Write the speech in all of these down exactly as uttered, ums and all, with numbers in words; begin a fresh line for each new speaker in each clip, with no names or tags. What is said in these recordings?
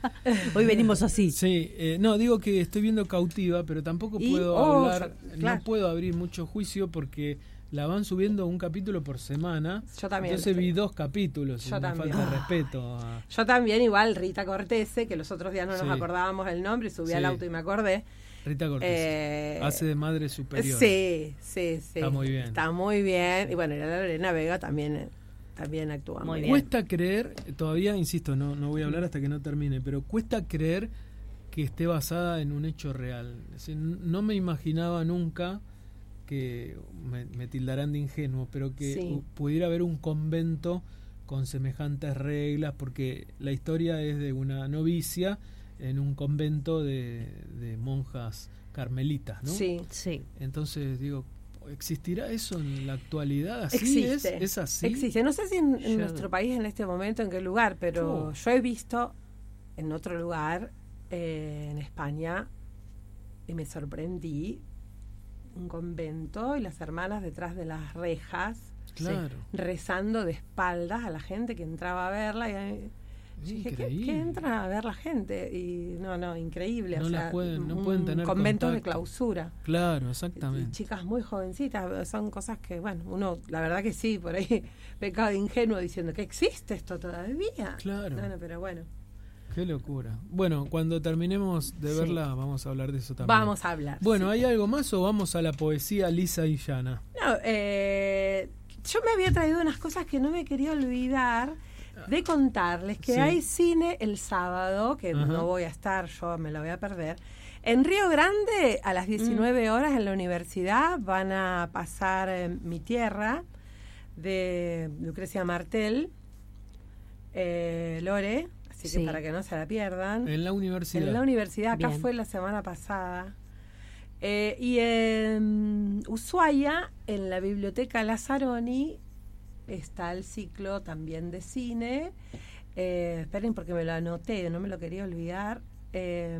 Hoy venimos así.
Sí, eh, no, digo que estoy viendo Cautiva, pero tampoco
¿Y?
puedo
Oh,
hablar,
yo, claro.
no puedo abrir mucho juicio porque la van subiendo un capítulo por semana.
Yo también.
Entonces
estoy.
vi dos capítulos.
Yo
una
también.
falta de respeto. A...
Yo también, igual, Rita Cortese, que los otros días no
Sí.
nos acordábamos el nombre, subí
Sí.
al auto y me acordé.
Rita Cortés.
Eh,
hace de madre superior.
Sí, sí, sí.
Está muy bien.
Está muy bien. Y bueno, y la Lorena Vega también, también actúa muy bien.
Cuesta creer, todavía insisto, no, no voy a hablar hasta que no termine, pero cuesta creer que esté basada en un hecho real. Es decir, no me imaginaba nunca que, me, me tildarán de ingenuo, pero que
Sí.
pudiera haber un convento con semejantes reglas, porque la historia es de una novicia en un convento de, de monjas carmelitas, ¿no?
Sí.
Sí.
Entonces digo, ¿existirá eso en la actualidad? ¿Así
Existe.
es? ¿Es así?
Existe. No sé si en, en
Yo-
nuestro país en este momento, en qué lugar, pero
Oh.
yo he visto en otro lugar, eh, en España, y me sorprendí, un convento y las hermanas detrás de las rejas,
Claro.
rezando de espaldas a la gente que entraba a verla. Y, eh, yo dije, ¿qué,
Increíble.
qué entra a ver la gente? Y no, no, increíble.
No
o
las
sea,
pueden- no
un
pueden tener
conventos de
contacto.
clausura.
Claro,
Y
exactamente.
chicas muy jovencitas, son cosas que, bueno, uno, la verdad que sí, por ahí, pecado de ingenuo diciendo que existe esto todavía.
Claro.
No, no, pero bueno,
Qué locura. Bueno, cuando terminemos de
Sí.
verla vamos a hablar de eso también.
vamos a hablar.
Bueno,
sí.
¿hay algo más o vamos a la poesía lisa y llana?
No, eh, yo me había traído unas cosas que no me quería olvidar de contarles, que
Sí.
hay cine el sábado, que
Ajá.
no voy a estar, yo me lo voy a perder. En Río Grande, a las diecinueve horas en la universidad, van a pasar eh, Mi Tierra, de Lucrecia Martel, eh, Lore, así
Sí.
que para que no se la pierdan.
En la universidad.
En la universidad, acá
Bien.
fue la semana pasada. Eh, y en Ushuaia, en la Biblioteca Lazzaroni, está el ciclo también de cine. Eh, esperen porque me lo anoté, no me lo quería olvidar. Eh,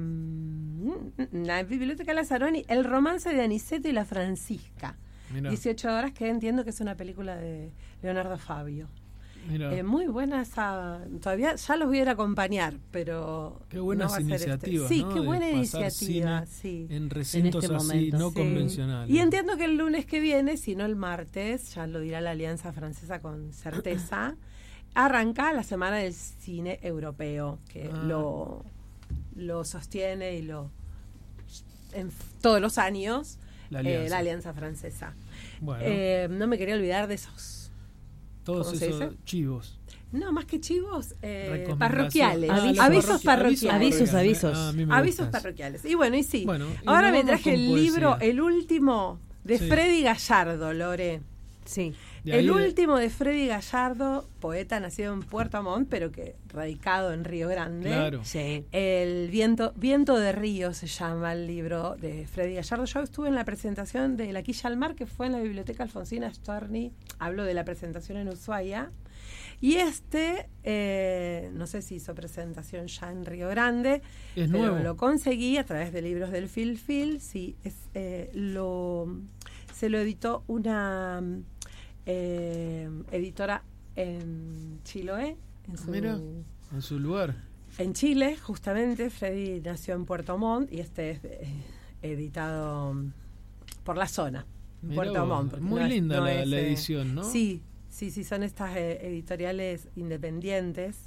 la Biblioteca Lazzaroni, El romance de Aniceto y la Francisca.
Mirá,
dieciocho horas, que entiendo que es una película de Leonardo Fabio.
mirá.
Eh, muy buena esa. Todavía ya los voy a ir a acompañar, pero.
Qué buenas
no va a ser
iniciativas,
Este. Sí,
¿no?
qué
De
buena
pasar
iniciativa.
cine
Sí.
En recintos
este
así,
momento.
no
Sí.
convencionales.
Y entiendo que el lunes que viene, si no el martes, ya lo dirá la Alianza Francesa con certeza, arranca la Semana del Cine Europeo, que
Ah.
lo, lo sostiene y lo. En todos los años,
La
eh,
alianza.
la Alianza Francesa.
Bueno,
Eh, no me quería olvidar de esos.
todos
¿cómo se
esos
dice?
chivos.
No, más que chivos, eh,
Recomendación-
parroquiales.
Ah,
Avisos.
los
avisos parroquiales.
Avisos, avisos.
Ah, a mí me
Avisos
gusta eso.
parroquiales. Y bueno, y sí.
Bueno, y
Ahora
nos
me
vamos
traje
con
el
poesía.
libro, el último, de
Sí.
Freddy Gallardo, Lore.
Sí.
De ahí
El
de-
último de Freddy Gallardo, poeta nacido en Puerto Montt, pero que radicado en Río Grande.
Claro.
Sí.
El viento, viento de Río se llama el libro de Freddy Gallardo. Yo estuve en la presentación de La Quilla al Mar, que fue en la Biblioteca Alfonsina Storni. Hablo de la presentación en Ushuaia. Y este, eh, no sé si hizo presentación ya en Río Grande,
Es
pero
nuevo.
lo conseguí a través de libros del Fil Fil. Sí, es, eh, lo, se lo editó una eh, editora en Chiloé, en su,
Mira. En su lugar.
en Chile, justamente. Freddy nació en Puerto Montt y este es eh, editado por la zona, en
Mirá
Puerto
vos,
Montt. porque
muy
no es-
linda
no
la,
es,
la
eh,
edición, ¿no?
Sí, sí, sí, son estas eh, editoriales independientes.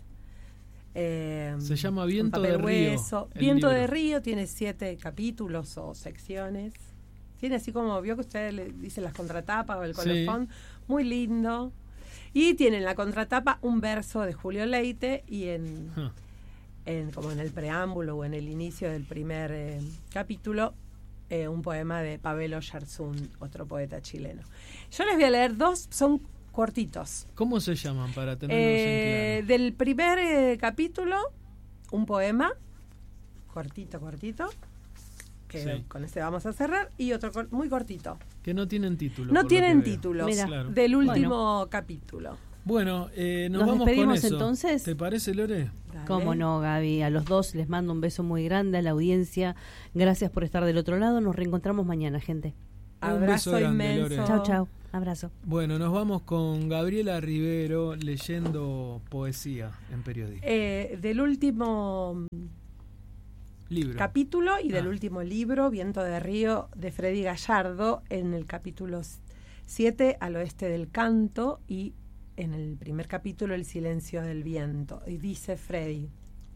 Eh,
Se llama
en
Viento
papel
de Río,
hueso.
el
Viento de
libro.
Río tiene siete capítulos o secciones. Tiene así como, vio que usted le dice las contratapas o el
Sí.
colofón, muy lindo. Y tiene en la contratapa un verso de Julio Leite y en,
Ah,
en como en el preámbulo o en el inicio del primer eh, capítulo, eh, un poema de Pavel Oyarzún, otro poeta chileno. Yo les voy a leer dos, son cortitos.
¿Cómo se llaman para tenerlos
Eh,
en claro?
del primer eh, capítulo, un poema, cortito, cortito, que
Sí.
con este vamos a cerrar, y otro cor- muy cortito.
Que no tienen título.
No
por lo
tienen
que veo.
títulos
Mira.
Claro.
del último capítulo.
Bueno, eh, nos,
¿Nos
vamos
despedimos
con eso.
entonces?
¿Te parece, Lore?
Dale.
Cómo no, Gaby. A los dos les mando un beso muy grande a la audiencia. Gracias por estar del otro lado. Nos reencontramos mañana, gente.
Un beso
Abrazo
grande,
inmenso.
Lore.
Chau, chau. Abrazo.
Bueno, nos vamos con Gabriela Rivero leyendo poesía en periodismo.
Eh, del último
Libro.
capítulo y del
Ah.
último libro, Viento de Río, de Freddy Gallardo, en el capítulo siete, Al oeste del canto, y en el primer capítulo, El silencio del viento. Y dice Freddy: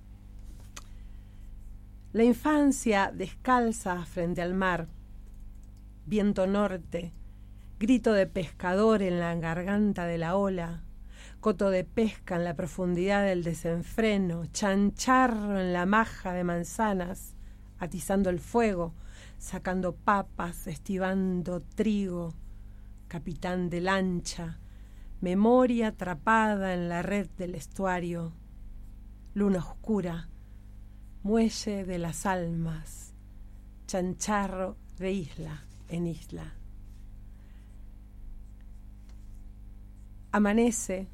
la infancia descalza frente al mar, viento norte, grito de pescador en la garganta de la ola, coto de pesca en la profundidad del desenfreno, chancharro en la maja de manzanas, atizando el fuego, sacando papas, estivando trigo, capitán de lancha, memoria atrapada en la red del estuario, luna oscura, muelle de las almas, chancharro de isla en isla. Amanece,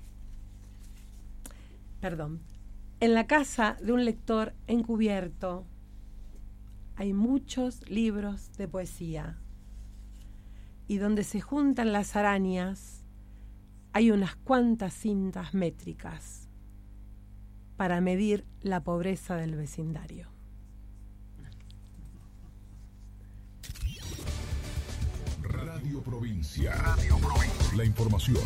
perdón, en la casa de un lector encubierto hay muchos libros de poesía, y donde se juntan las arañas hay unas cuantas cintas métricas para medir la pobreza del vecindario.
Radio Provincia. Radio Provincia. La información.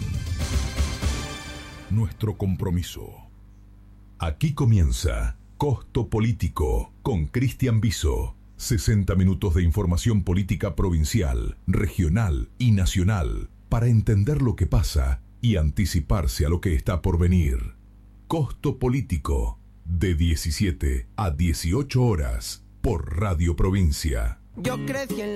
Nuestro compromiso. Aquí comienza Costo Político con Cristian Biso. sesenta minutos de información política provincial, regional y nacional para entender lo que pasa y anticiparse a lo que está por venir. Costo Político, de diecisiete a dieciocho horas por Radio Provincia.
Yo crecí en